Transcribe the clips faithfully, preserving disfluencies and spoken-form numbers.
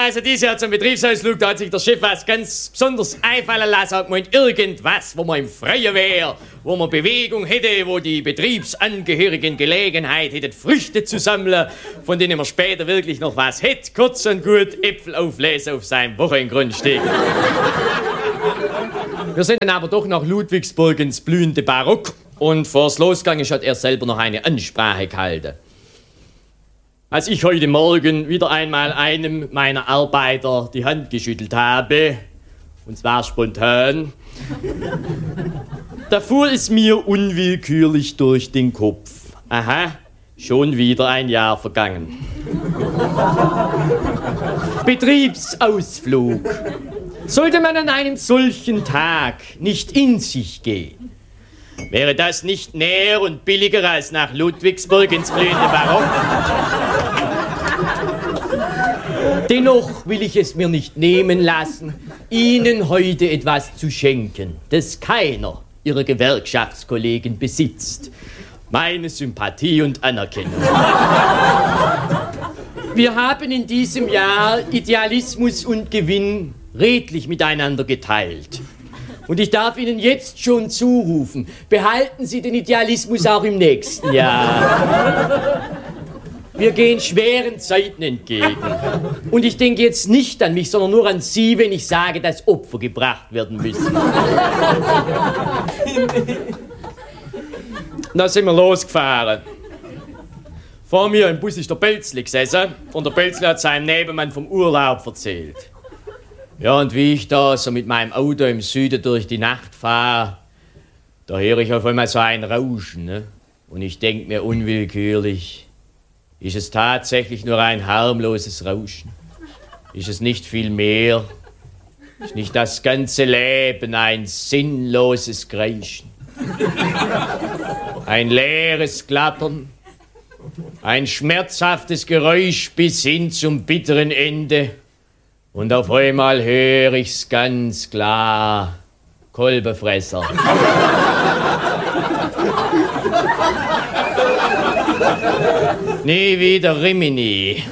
also dieses Jahr zum Betriebsausflug, da hat sich der Chef was ganz besonders einfallen lassen, hat gemeint, irgendwas, wo man im Freien wäre, wo man Bewegung hätte, wo die Betriebsangehörigen Gelegenheit hätten, Früchte zu sammeln, von denen man später wirklich noch was hätte. Kurz und gut, Äpfel auflesen auf seinem Wochengrundstück. Wir sind dann aber doch nach Ludwigsburg ins blühende Barock und vors Losgang hat er selber noch eine Ansprache gehalten. Als ich heute Morgen wieder einmal einem meiner Arbeiter die Hand geschüttelt habe, und zwar spontan, da fuhr es mir unwillkürlich durch den Kopf. Aha, schon wieder ein Jahr vergangen. Betriebsausflug. Sollte man an einem solchen Tag nicht in sich gehen, wäre das nicht näher und billiger als nach Ludwigsburg ins blühende Barock? Dennoch will ich es mir nicht nehmen lassen, Ihnen heute etwas zu schenken, das keiner Ihrer Gewerkschaftskollegen besitzt. Meine Sympathie und Anerkennung. Wir haben in diesem Jahr Idealismus und Gewinn redlich miteinander geteilt. Und ich darf Ihnen jetzt schon zurufen, behalten Sie den Idealismus auch im nächsten Jahr. Wir gehen schweren Zeiten entgegen. Und ich denke jetzt nicht an mich, sondern nur an Sie, wenn ich sage, dass Opfer gebracht werden müssen. Dann sind wir losgefahren. Vor mir im Bus ist der Pelzli gesessen und der Pelzli hat seinem Nebenmann vom Urlaub erzählt. Ja, und wie ich da so mit meinem Auto im Süden durch die Nacht fahre, da höre ich auf einmal so ein Rauschen, ne? Und ich denke mir unwillkürlich, ist es tatsächlich nur ein harmloses Rauschen? Ist es nicht viel mehr? Ist nicht das ganze Leben ein sinnloses Kreischen? Ein leeres Klappern? Ein schmerzhaftes Geräusch bis hin zum bitteren Ende? Und auf einmal höre ich's ganz klar. Kolbenfresser. Nie wieder Rimini.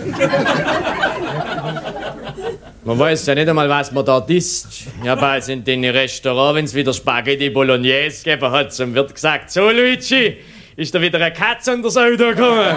Man weiß ja nicht einmal, was man dort isst. Ich habe also in den Restaurants, wenn es wieder Spaghetti Bolognese gegeben hat, zum Wirt gesagt, so Luigi, ist da wieder eine Katze unter das Auto gekommen?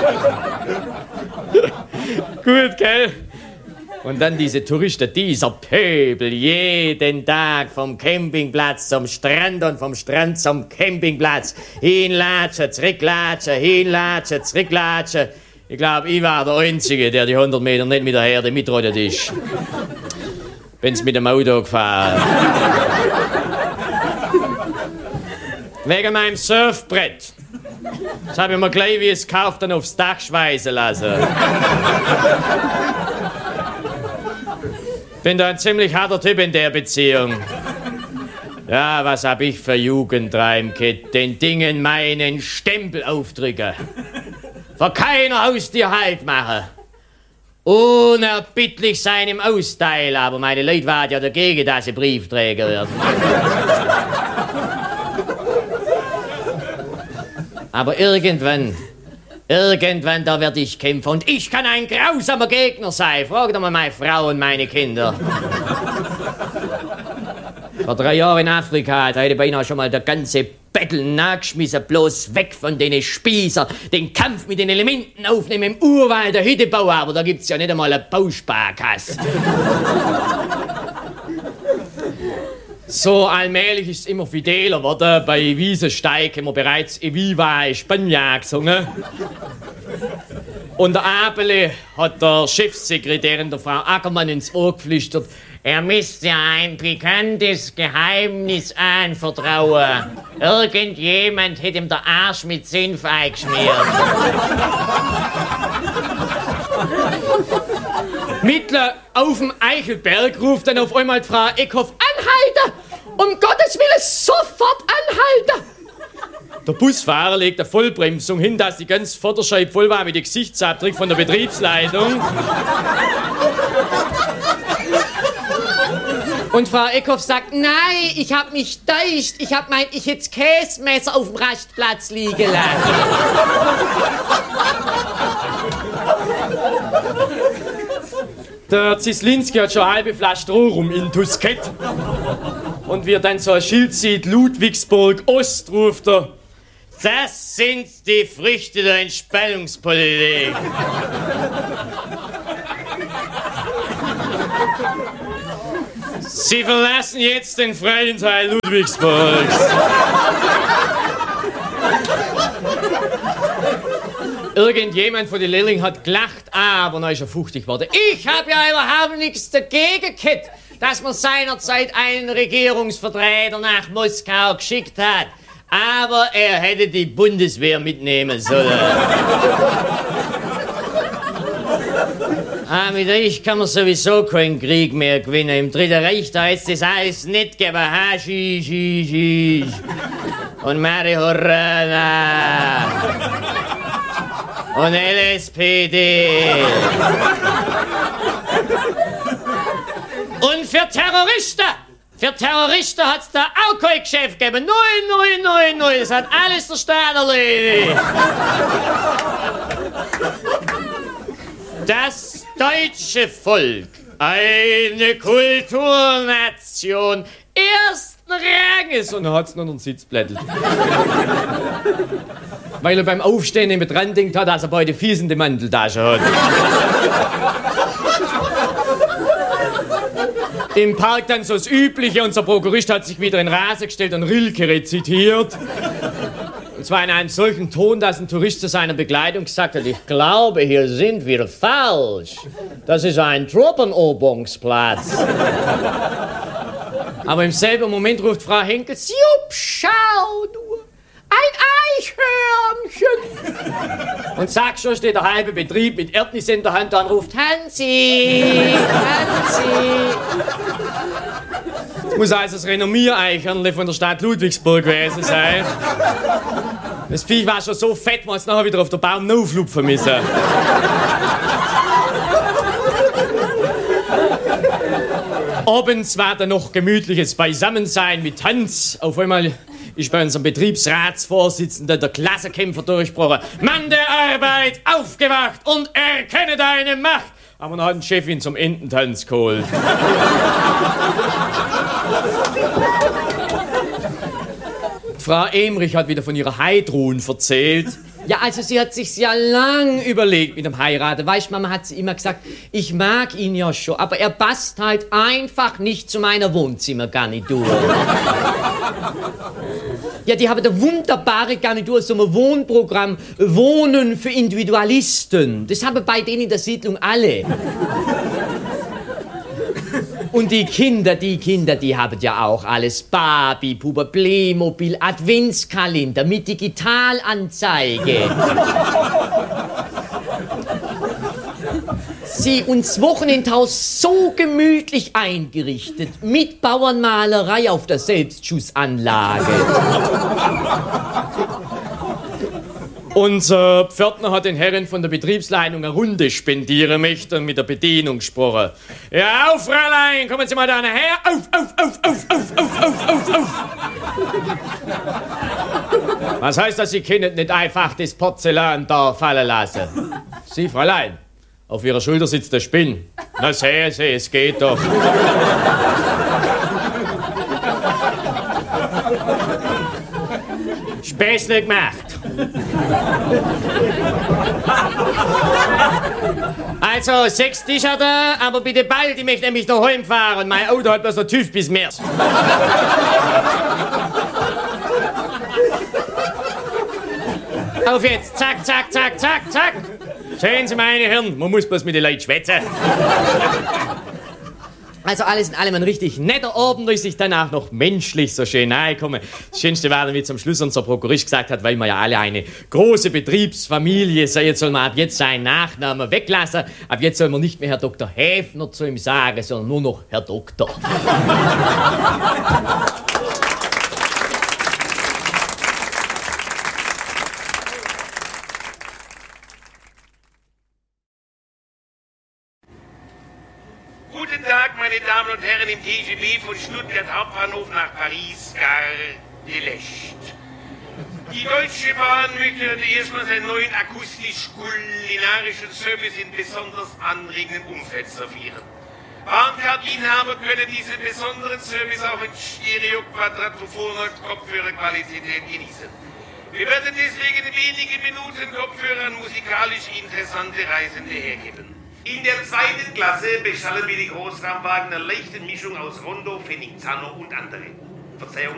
Gut, gell? Und dann diese Touristen, dieser Pöbel, jeden Tag vom Campingplatz zum Strand und vom Strand zum Campingplatz. Hinlatschen, zurücklatschen, hinlatschen, zurücklatschen. Ich glaube, ich war der Einzige, der die hundert Meter nicht mit der Herde mitrollt ist. Bin's mit dem Auto gefahren. Wegen meinem Surfbrett. Das habe ich mir gleich, wie es gekauft, dann aufs Dach schweißen lassen. Bin da ein ziemlich harter Typ in der Beziehung. Ja, was hab ich für Jugendreim, Kid? Den Dingen meinen Stempel aufdrücken. Vor keiner Haustür Halt machen. Unerbittlich sein im Austeilen, aber meine Leute waren ja dagegen, dass sie Briefträger werden. Aber irgendwann, irgendwann, da werde ich kämpfen. Und ich kann ein grausamer Gegner sein. Frag doch mal meine Frau und meine Kinder. Vor drei Jahren in Afrika, da hätte beinahe schon mal der ganze Battle nachgeschmissen, bloß weg von den Spießer, den Kampf mit den Elementen aufnehmen im Urwald der Hütte bauen, aber da gibt's ja nicht einmal eine Bausparkasse. So allmählich ist es immer fideler geworden. Bei Wiesensteig haben wir bereits Eviva Spagna gesungen. Und der Abele hat der Chefsekretärin, der Frau Ackermann, ins Ohr geflüstert, er müsste ein pikantes Geheimnis anvertrauen. Irgendjemand hätte ihm den Arsch mit Senf eingeschmiert. Mittler auf dem Eichelberg ruft dann auf einmal die Frau Eckhoff, anhalten! Um Gottes Willen, sofort anhalten! Der Busfahrer legt eine Vollbremsung hin, dass die ganze Vorderscheibe voll war mit dem Gesichtsabdruck von der Betriebsleitung. Und Frau Eckhoff sagt, nein, ich hab mich täuscht. Ich hab mein, ich hätt's Käsemesser auf dem Rastplatz liegen lassen. Der Zislinski hat schon eine halbe Flasche Stroh rum in Tuskett. Und wie er dann so ein Schild sieht, Ludwigsburg Ost, ruft er: Das sind die Früchte der Entspannungspolitik. Sie verlassen jetzt den freien Teil Ludwigsburgs. Irgendjemand von den Lehrlingen hat gelacht, aber dann ist er fuchtig geworden. Ich habe ja überhaupt nichts dagegen gehabt, dass man seinerzeit einen Regierungsvertreter nach Moskau geschickt hat. Aber er hätte die Bundeswehr mitnehmen sollen. Ah, mit euch kann man sowieso keinen Krieg mehr gewinnen. Im Dritten Reich, da ist das alles nicht gegeben. Haschi, schi, schi. Und Marihuana. Und L S P D. Und für Terroristen, für Terroristen hat es da auch kein Geschäft gegeben. Null, null, null, null. Das hat alles der Staat erledigt. Das deutsche Volk, eine Kulturnation ersten Ranges. Und er hat es noch einen Sitz blättelt. Weil er beim Aufstehen immer dran denkt hat, dass er beide Fies in der Manteltasche hat. Im Park dann so das Übliche. Unser Prokurist hat sich wieder in Rasen gestellt und Rilke rezitiert. Und zwar in einem solchen Ton, dass ein Tourist zu seiner Begleitung gesagt hat: Ich glaube, hier sind wir falsch. Das ist ein Truppenübungsplatz. Aber im selben Moment ruft Frau Henkel: Jupp, schau nur, ein Eichhörnchen. Und zack, schon steht der halbe Betrieb mit Erdnüsse in der Hand da und ruft: Hansi, Hansi. Das muss also das Renommier-Eichhörnchen von der Stadt Ludwigsburg gewesen sein. Das Viech war schon so fett, man es nachher wieder auf der Baum auflupfen müssen. Abends war dann noch gemütliches Beisammensein mit Tanz. Auf einmal ist bei unserem Betriebsratsvorsitzenden der Klassenkämpfer durchgebrochen: Mann der Arbeit, aufgewacht und erkenne deine Macht! Aber dann hat ein Chef ihn zum Ententanz geholt. Frau Emrich hat wieder von ihrer Heidrun erzählt. Ja, also sie hat sich ja lang überlegt mit dem Heiraten. Weißt, Mama hat sie immer gesagt, ich mag ihn ja schon, aber er passt halt einfach nicht zu meiner Wohnzimmergarnitur. Ja, die haben eine wunderbare Garnitur, so ein Wohnprogramm, Wohnen für Individualisten. Das haben bei denen in der Siedlung alle. Und die Kinder, die Kinder, die haben ja auch alles. Barbie, Puppe, Playmobil, Adventskalender mit Digitalanzeige. Sie uns Wochenendhaus so gemütlich eingerichtet, mit Bauernmalerei auf der Selbstschussanlage. Unser Pförtner hat den Herren von der Betriebsleitung eine Runde spendieren möchten und mit der Bedienung gesprochen. Ja, auf, Fräulein, kommen Sie mal da her. Auf, auf, auf, auf, auf, auf, auf, auf, auf. Was heißt das, Sie können nicht einfach das Porzellan da fallen lassen? Sie, Fräulein, auf Ihrer Schulter sitzt der Spinn. Na, sehen Sie, es geht doch. Späßle gemacht. Also, sechs Tische da, aber bitte bald, ich möchte nämlich noch heimfahren. Mein Auto hat bloß noch TÜV bis März. Auf jetzt, zack, zack, zack, zack, zack. Sehen Sie, meine Herren, man muss bloß mit den Leuten schwätzen. Also alles in allem ein richtig netter Abend, durch sich danach noch menschlich so schön nahe kommen. Das Schönste war dann, wie zum Schluss unser Prokurist gesagt hat, weil wir ja alle eine große Betriebsfamilie sind, jetzt soll man ab jetzt seinen Nachnamen weglassen. Ab jetzt soll man nicht mehr Herr Doktor Häfner zu ihm sagen, sondern nur noch Herr Doktor. Guten Tag, meine Damen und Herren, im T G V von Stuttgart Hauptbahnhof nach Paris, Gare de l'Est. Die Deutsche Bahn möchte heute erstmals einen neuen akustisch-kulinarischen Service in besonders anregenden Umfeld servieren. Bahncard-Inhaber können diesen besonderen Service auch in Stereo-Quadratophoner Kopfhörerqualität genießen. Wir werden deswegen in wenigen Minuten Kopfhörer an musikalisch interessante Reisende hergeben. In der zweiten Klasse beschallen wir die Großraumwagen einer leichten Mischung aus Rondo, Pfennig, Zano und andere. Verzeihung.